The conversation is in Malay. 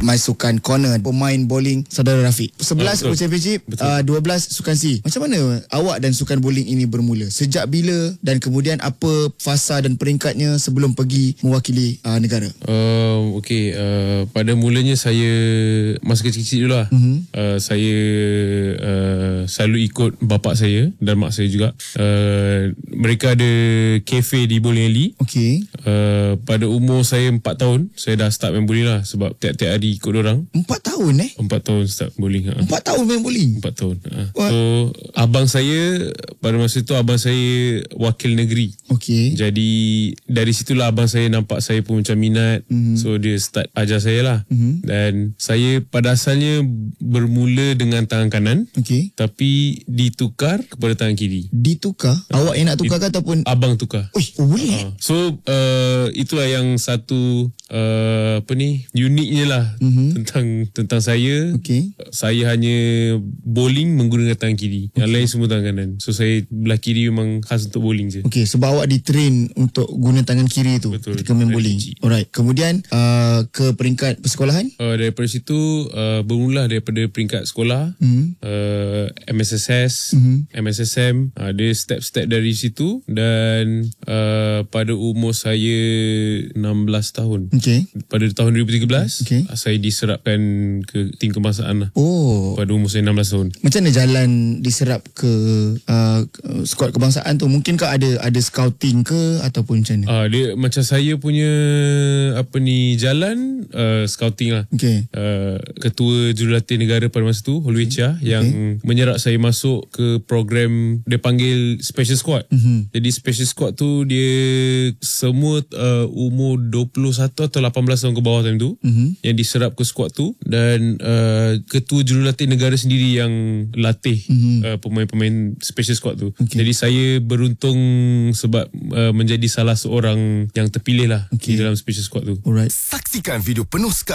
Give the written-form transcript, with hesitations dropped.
My Sukan Corner, pemain bowling saudara Rafiq. 11 World Championship, 12 Sukan C. Macam mana awak dan sukan bowling ini bermula? Sejak bila dan kemudian apa fasa dan peringkatnya sebelum pergi mewakili negara? Pada mulanya saya masa kecil-kecil dulu lah. Saya selalu ikut bapak saya dan mak saya juga. Mereka ada kafe di bowling alley. Pada umur saya 4 tahun, saya dah start main bowling lah, sebab tiap-tiap hari ikut dorang. 4 tahun 4 tahun start bowling. 4 tahun main bowling? 4 tahun. So abang saya pada masa tu, abang saya wakil negeri. Jadi dari situlah abang saya nampak saya pun macam minat. So dia start ajar saya lah. Dan saya pada asalnya bermula dengan tangan kanan, tapi ditukar kepada tangan kiri. Ditukar? Awak yang nak tukar ataupun abang tukar? Boleh. So itulah yang satu uniknya lah tentang saya. Saya hanya bowling menggunakan tangan kiri, yang lain semua tangan kanan. So saya belah kiri memang khas untuk bowling je. Sebab awak ditrain untuk guna tangan kiri tu. Betul, ketika main bowling. Alright. Kemudian ke peringkat persekolahan? Daripada situ bermula daripada peringkat sekolah, MSSS, MSSM. Dia step-step dari situ. Dan pada umur saya 16 tahun, pada tahun 2013, saya diserapkan ke tim kebangsaan lah. Pada umur saya 16 tahun. Macam mana jalan diserap ke skuad kebangsaan tu? Mungkinkah ada scouting ke ataupun macam mana? Dia macam saya punya jalan scouting lah. Ketua Jurulatih Negara pada masa tu, Holway Chia, yang menyerap saya masuk ke program dia panggil Special Squad. Jadi Special Squad tu dia semua umur 21 atau 18 tahun ke bawah time tu, yang diserap ke squad tu. Dan Ketua Jurulatih Negara sendiri yang latih pemain-pemain Special Squad tu. Jadi saya beruntung sebab menjadi salah seorang yang terpilih lah di dalam Special Squad tu. Saksikan video penuh sekali